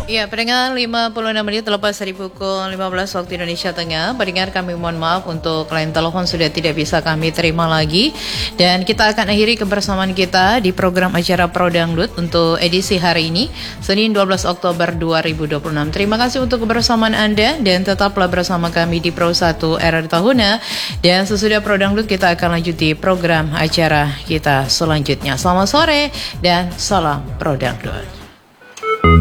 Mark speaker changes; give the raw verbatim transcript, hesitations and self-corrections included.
Speaker 1: Iya, pendengar lima puluh enam menit terlepas dari pukul lima belas waktu Indonesia Tengah. Pendengar, kami mohon maaf untuk line telepon sudah tidak bisa kami terima lagi. Dan kita akan akhiri kebersamaan kita di program acara Pro Dangdut untuk edisi hari ini, Senin dua belas Oktober dua ribu dua puluh enam. Terima kasih untuk kebersamaan Anda dan tetaplah bersama kami di Pro satu era Tahuna. Dan sesudah Pro Dangdut kita akan lanjuti program acara kita selanjutnya. Selamat sore dan salam Pro Dangdut.